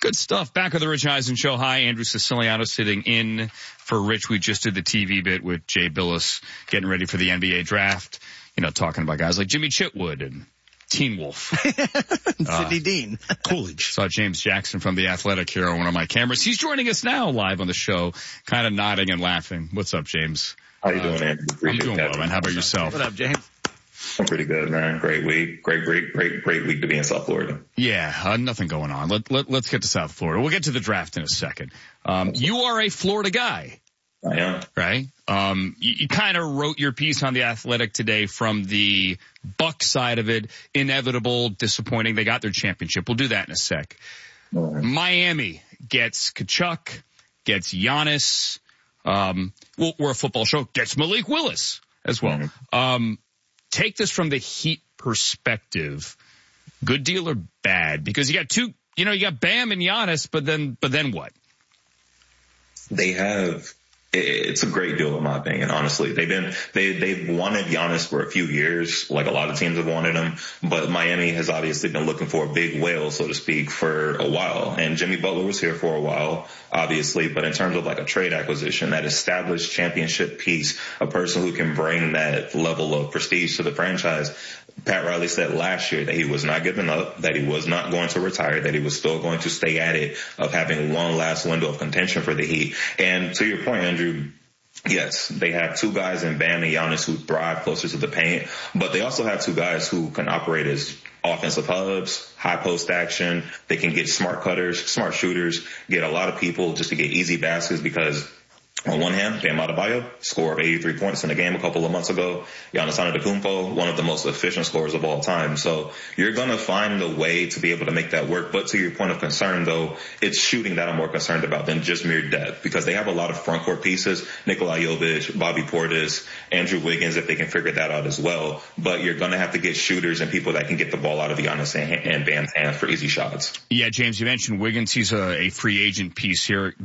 Good stuff. Back with the Rich Eisen Show. Hi, Andrew Siciliano sitting in for Rich. We just did the TV bit with Jay Billis getting ready for the NBA draft. You know, talking about guys like Jimmy Chitwood and Teen Wolf. Sidney Dean. Coolidge. Saw James Jackson from The Athletic here on one of my cameras. He's joining us now live on the show, kind of nodding and laughing. What's up, James? How you doing, Andrew? I'm doing well, man. How about yourself? What up, James? I'm pretty good, man. Great week. Great week to be in South Florida. Yeah, nothing going on. Let's get to South Florida. We'll get to the draft in a second. You are a Florida guy. I am. Right? You kind of wrote your piece on The Athletic today from the Buck side of it. Inevitable, disappointing. They got their championship. We'll do that in a sec. Right. Miami gets Kachuk, gets Giannis. We're a football show. Gets Malik Willis as well. Mm-hmm. Take this from the Heat perspective. Good deal or bad? Because you got two, you got Bam and Giannis, but then what? It's a great deal in my opinion, honestly. They've wanted Giannis for a few years, like a lot of teams have wanted him, but Miami has obviously been looking for a big whale, so to speak, for a while. And Jimmy Butler was here for a while, obviously, but in terms of like a trade acquisition, that established championship piece, a person who can bring that level of prestige to the franchise, Pat Riley said last year that he was not giving up, that he was not going to retire, that he was still going to stay at it of having one last window of contention for the Heat. And to your point, Andrew, yes, they have two guys in Bam and Giannis who thrive closer to the paint, but they also have two guys who can operate as offensive hubs, high post action. They can get smart cutters, smart shooters, get a lot of people just to get easy baskets because on one hand, Bam Adebayo, score of 83 points in a game a couple of months ago. Giannis Antetokounmpo, one of the most efficient scorers of all time. So you're going to find a way to be able to make that work. But to your point of concern, though, it's shooting that I'm more concerned about than just mere depth because they have a lot of front court pieces. Nikola Jovic, Bobby Portis, Andrew Wiggins, if they can figure that out as well. But you're going to have to get shooters and people that can get the ball out of Giannis and Bam's hands for easy shots. Yeah, James, you mentioned Wiggins. He's a free agent piece here.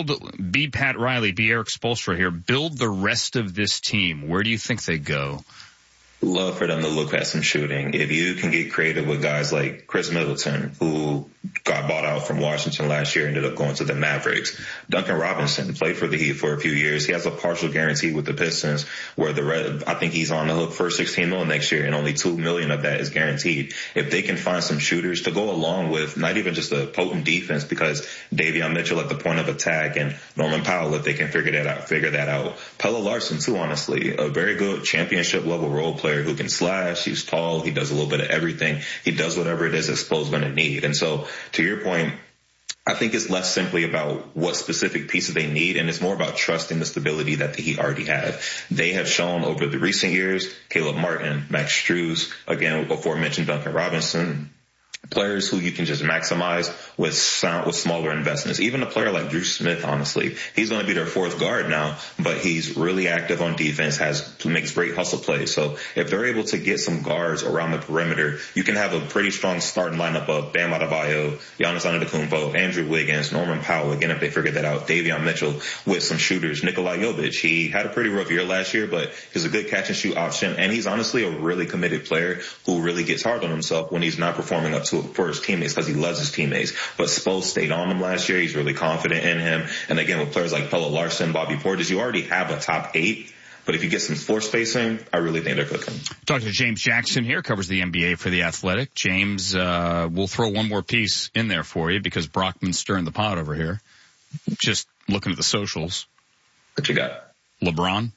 Be Pat Riley, be Eric Spoelstra here. Build the rest of this team. Where do you think they go? Love for them to look at some shooting. If you can get creative with guys like Chris Middleton, who got bought out from Washington last year, ended up going to the Mavericks. Duncan Robinson played for the Heat for a few years. He has a partial guarantee with the Pistons where I think he's on the hook for $16 million next year and only $2 million of that is guaranteed. If they can find some shooters to go along with not even just a potent defense because Davion Mitchell at the point of attack and Norman Powell, if they can figure that out. Pelle Larsson too, honestly, a very good championship level role player who can slash. He's tall. He does a little bit of everything. He does whatever it is that Spo's going to need. And so to your point, I think it's less simply about what specific pieces they need, and it's more about trusting the stability that the Heat already have. They have shown over the recent years, Caleb Martin, Max Strus, again, aforementioned Duncan Robinson, players who you can just maximize with smaller investments. Even a player like Drew Smith, honestly, he's going to be their fourth guard now, but he's really active on defense, makes great hustle plays. So if they're able to get some guards around the perimeter, you can have a pretty strong starting lineup of Bam Adebayo, Giannis Antetokounmpo, Andrew Wiggins, Norman Powell. Again, if they figure that out, Davion Mitchell with some shooters, Nikola Jovic. He had a pretty rough year last year, but he's a good catch and shoot option. And he's honestly a really committed player who really gets hard on himself when he's not performing up to for his teammates because he loves his teammates. But Spo stayed on him last year. He's really confident in him. And again, with players like Pelle Larsson, Bobby Portis, you already have a top 8. But if you get some floor spacing, I really think they're cooking. Talk to James Jackson here, covers the NBA for The Athletic. James, we'll throw one more piece in there for you because Brockman's stirring the pot over here. Just looking at the socials. What you got? LeBron?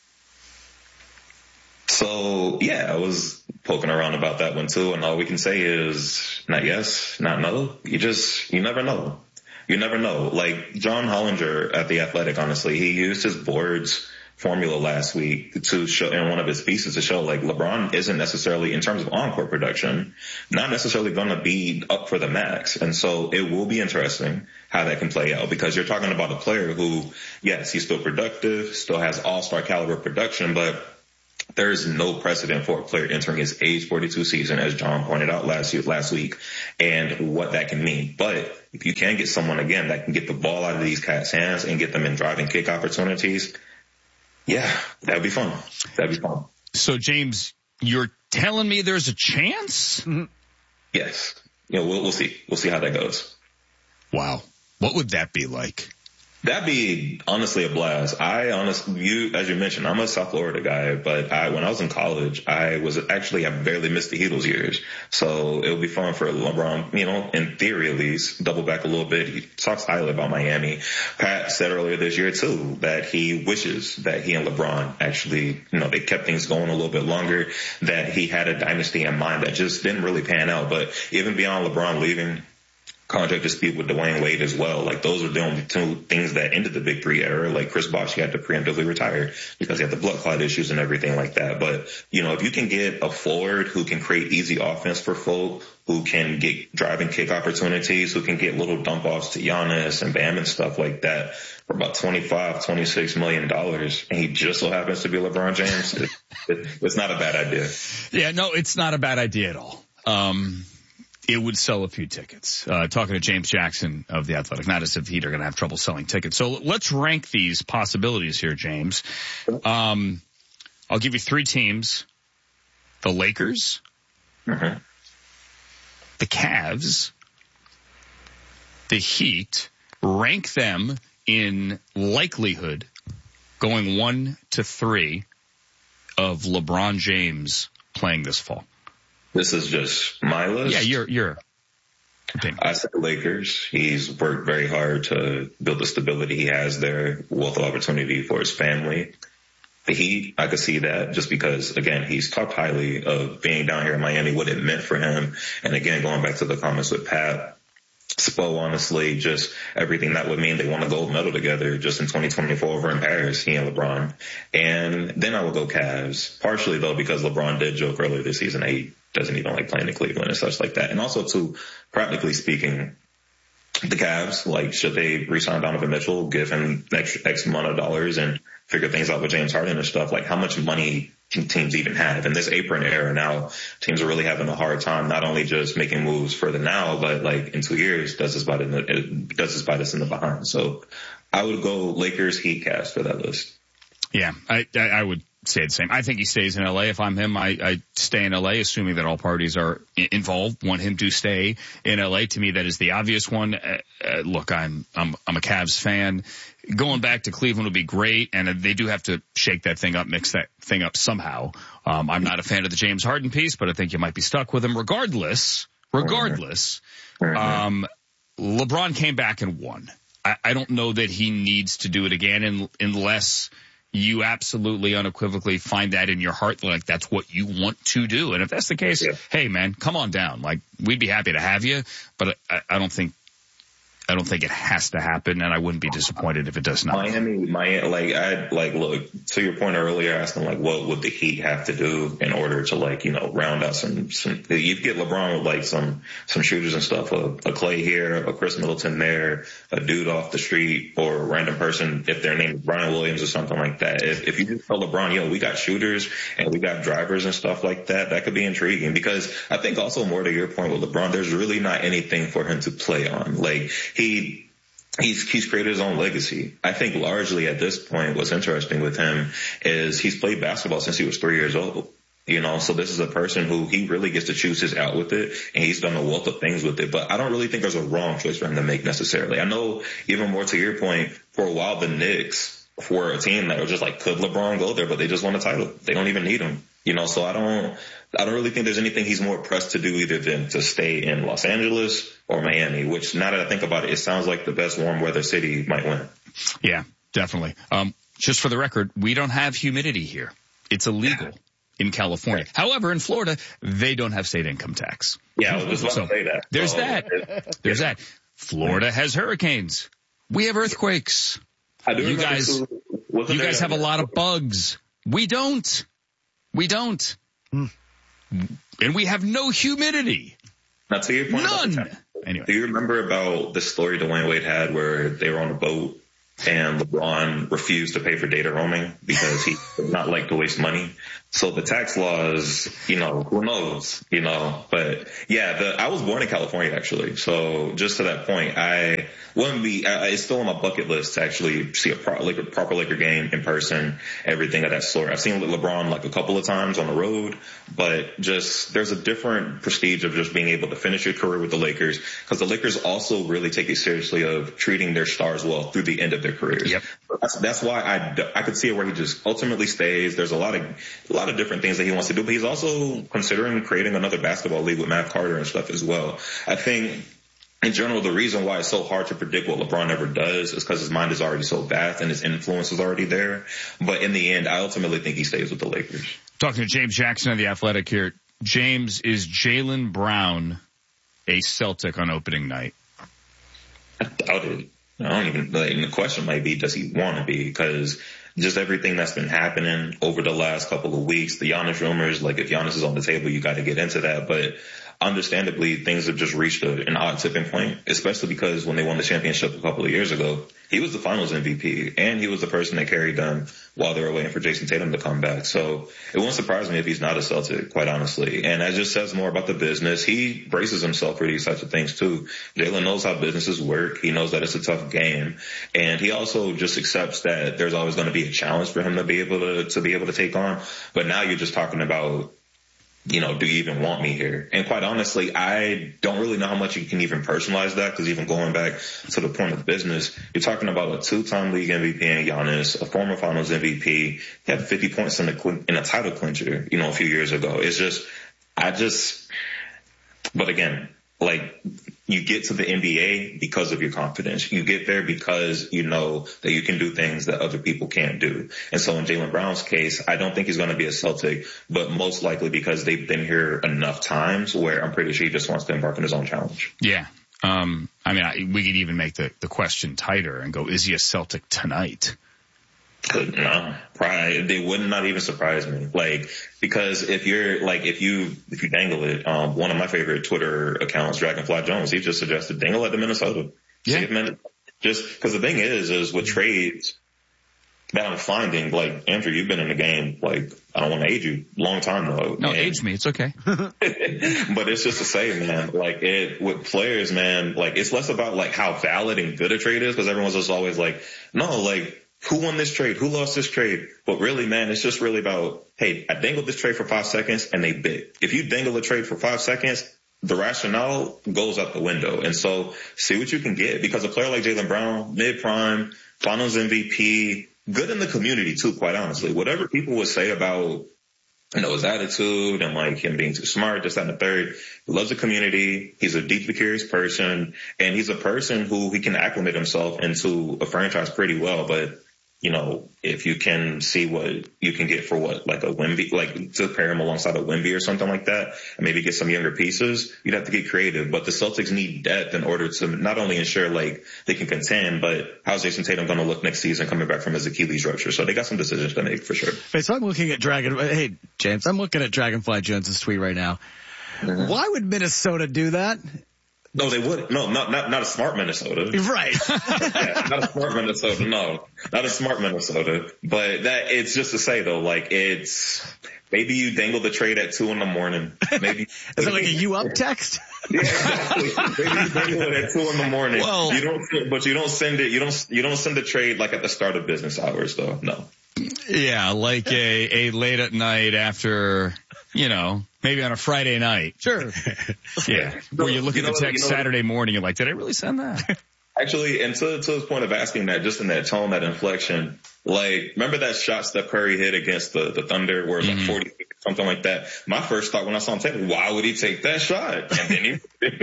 So, yeah, I was poking around about that one too, and all we can say is not yes, not no. You never know. You never know. Like John Hollinger at The Athletic, honestly, he used his boards formula last week to show in one of his pieces to show like LeBron isn't necessarily, in terms of on-court production, not necessarily going to be up for the max. And so it will be interesting how that can play out because you're talking about a player who, yes, he's still productive, still has all-star caliber production, but there is no precedent for a player entering his age 42 season, as John pointed out last week, and what that can mean. But if you can get someone, again, that can get the ball out of these cats' hands and get them in driving kick opportunities, yeah, that'd be fun. That'd be fun. So, James, you're telling me there's a chance? Yes. We'll see. We'll see how that goes. Wow. What would that be like? That'd be honestly a blast. As you mentioned, I'm a South Florida guy, but when I was in college, I barely missed the Heatles years. So it would be fun for LeBron, in theory at least, double back a little bit. He talks highly about Miami. Pat said earlier this year too, that he wishes that he and LeBron actually, they kept things going a little bit longer, that he had a dynasty in mind that just didn't really pan out. But even beyond LeBron leaving, contract dispute with Dwayne Wade as well. Like those are the only two things that ended the Big Three era. Like Chris Bosh, he had to preemptively retire because he had the blood clot issues and everything like that. But, if you can get a forward who can create easy offense for folk, who can get drive and kick opportunities, who can get little dump offs to Giannis and Bam and stuff like that for about $26 million, and he just so happens to be LeBron James, it's not a bad idea. Yeah, no, it's not a bad idea at all. It would sell a few tickets. Talking to James Jackson of The Athletic, not as if Heat are going to have trouble selling tickets. So let's rank these possibilities here, James. I'll give you three teams. The Lakers, the Cavs, the Heat. Rank them in likelihood going 1 to 3 of LeBron James playing this fall. This is just my list. Yeah, your opinion. I said Lakers. He's worked very hard to build the stability he has there, wealth of opportunity for his family. The Heat, I could see that just because, again, he's talked highly of being down here in Miami, what it meant for him. And again, going back to the comments with Pat, Spo, honestly, just everything that would mean. They won a gold medal together just in 2024 over in Paris, he and LeBron. And then I would go Cavs, partially though because LeBron did joke earlier this season he doesn't even like playing in Cleveland and such like that. And also too, practically speaking, the Cavs, like, should they re-sign Donovan Mitchell, give him X amount of dollars and figure things out with James Harden and stuff? Like, how much money can teams even have? In this apron era now, teams are really having a hard time not only just making moves for the now, but like in 2 years, does this bite us in the behind? So I would go Lakers, Heat, Cavs for that list. Yeah, I would say the same. I think he stays in LA. If I'm him, I stay in LA, assuming that all parties are involved, want him to stay in LA. To me, that is the obvious one. Look, I'm a Cavs fan. Going back to Cleveland would be great, and they do have to shake that thing up, mix that thing up somehow. I'm not a fan of the James Harden piece, but I think you might be stuck with him regardless. LeBron came back and won. I don't know that he needs to do it again unless you absolutely unequivocally find that in your heart, like that's what you want to do. And if that's the case, Hey man, come on down. Like, we'd be happy to have you, but I don't think it has to happen, and I wouldn't be disappointed if it does not. Look, to your point earlier, asking like, what would the Heat have to do in order to round out some you get LeBron with like some shooters and stuff, a Clay here, a Chris Middleton there, a dude off the street, or a random person if their name is Brian Williams or something like that. If you just tell LeBron, we got shooters and we got drivers and stuff like that, that could be intriguing, because I think also more to your point with LeBron, there's really not anything for him to play on. Like, He's created his own legacy. I think largely at this point, what's interesting with him is he's played basketball since he was 3 years old. So this is a person who he really gets to choose his out with it, and he's done a wealth of things with it. But I don't really think there's a wrong choice for him to make necessarily. I know, even more to your point, for a while the Knicks were a team that was just like, could LeBron go there? But they just won a title. They don't even need him. So I don't really think there's anything he's more pressed to do either than to stay in Los Angeles or Miami, which now that I think about it, it sounds like the best warm weather city might win. Yeah, definitely. Just for the record, we don't have humidity here. It's illegal in California. However, in Florida, they don't have state income tax. Yeah, I was just about to say that. There's that. Florida has hurricanes. We have earthquakes. You guys have a lot of bugs. We don't. And we have no humidity. Now, to your point, none. Anyway, do you remember about the story Dwayne Wade had where they were on a boat and LeBron refused to pay for data roaming because he did not like to waste money. So the tax laws, who knows, but yeah, I was born in California actually. So just to that point, it's still on my bucket list to actually see a proper Laker game in person, everything of that sort. I've seen LeBron like a couple of times on the road, but just there's a different prestige of just being able to finish your career with the Lakers, because the Lakers also really take it seriously of treating their stars well through the end of their careers. Yep. That's why I could see it where he just ultimately stays. There's a lot of different things that he wants to do, but he's also considering creating another basketball league with Matt Carter and stuff as well. I think in general, the reason why it's so hard to predict what LeBron ever does is because his mind is already so vast and his influence is already there. But in the end, I ultimately think he stays with the Lakers. Talking to James Jackson of The Athletic here. James, is Jaylen Brown a Celtic on opening night? I doubt it. I don't even, and the question might be, does he want to be? Because just everything that's been happening over the last couple of weeks, the Giannis rumors, like if Giannis is on the table, you got to get into that. But understandably, things have just reached an odd tipping point, especially because when they won the championship a couple of years ago, he was the finals MVP and he was the person that carried them while they were waiting for Jason Tatum to come back. So it won't surprise me if he's not a Celtic, quite honestly. And that just says more about the business. He braces himself for these types of things too. Jaylen knows how businesses work. He knows that it's a tough game. And he also just accepts that there's always going to be a challenge for him to be able to take on. But now you're just talking about, do you even want me here? And quite honestly, I don't really know how much you can even personalize that, because even going back to the point of business, you're talking about a 2-time league MVP in Giannis, a former finals MVP. He had 50 points in a title clincher, a few years ago. But again, you get to the NBA because of your confidence. You get there because you know that you can do things that other people can't do. And so in Jaylen Brown's case, I don't think he's going to be a Celtic, but most likely because they've been here enough times where I'm pretty sure he just wants to embark on his own challenge. Yeah. We could even make the question tighter and go, is he a Celtic tonight? No, probably they would not even surprise me. Because if you dangle it, one of my favorite Twitter accounts, Dragonfly Jones, he just suggested dangle at the Minnesota. Yeah. Just because the thing is with trades that I'm finding, Andrew, you've been in the game, I don't want to age you, long time though. No, age me, it's okay. But it's just to say, man, with players, man, it's less about how valid and good a trade is, because everyone's just always who won this trade? Who lost this trade? But really, man, it's just really about, hey, I dangled this trade for 5 seconds and they bit. If you dangle a trade for 5 seconds, the rationale goes out the window. And so see what you can get, because a player like Jaylen Brown, mid-prime, finals MVP, good in the community too, quite honestly. Whatever people would say about, his attitude and him being too smart, this, that, and the third. He loves the community. He's a deeply curious person, and he's a person who he can acclimate himself into a franchise pretty well. But, if you can see what you can get for a Wemby, to pair him alongside a Wemby or something like that, and maybe get some younger pieces, you'd have to get creative. But the Celtics need depth in order to not only ensure they can contend, but how's Jason Tatum going to look next season coming back from his Achilles rupture? So they got some decisions to make for sure. Hey, so I'm looking at James, I'm looking at Dragonfly Jones's tweet right now. Mm-hmm. Why would Minnesota do that? No, they wouldn't. No, not a smart Minnesota. Right. Yeah, not a smart Minnesota. No, not a smart Minnesota. But it's just to say though, it's maybe you dangle the trade at 2 a.m. Maybe is it a you up text? Yeah, exactly. Maybe you dangle it at 2 a.m. Well, you don't send it. You don't send the trade at the start of business hours though. No. Yeah, a late at night after, maybe on a Friday night. Sure. Yeah. Where you look at the text Saturday morning, you're like, did I really send that? Actually, and to his point of asking that, just in that tone, that inflection, remember that shot Steph Curry hit against the Thunder where it was 40, something like that? My first thought when I saw him take it, why would he take that shot? And then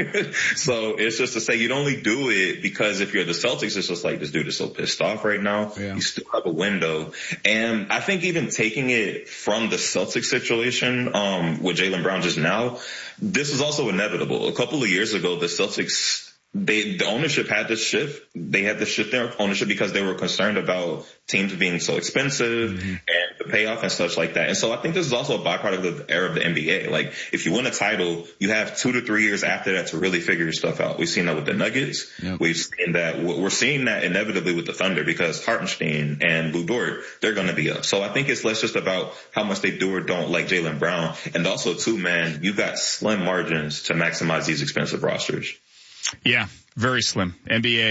so it's just to say you'd only do it because if you're the Celtics, it's just this dude is so pissed off right now. Yeah. You still have a window. And I think even taking it from the Celtics situation, with Jaylen Brown just now, this is also inevitable. A couple of years ago, the Celtics, the ownership had to shift. They had to shift their ownership because they were concerned about teams being so expensive and the payoff and such like that. And so I think this is also a byproduct of the era of the NBA. Like, if you win a title, you have 2 to 3 years after that to really figure your stuff out. We've seen that with the Nuggets. Yep. We're seeing that inevitably with the Thunder because Hartenstein and Lou Dort, they're going to be up. So I think it's less just about how much they do or don't like Jaylen Brown. And also too, man, you've got slim margins to maximize these expensive rosters. Yeah, very slim. NBA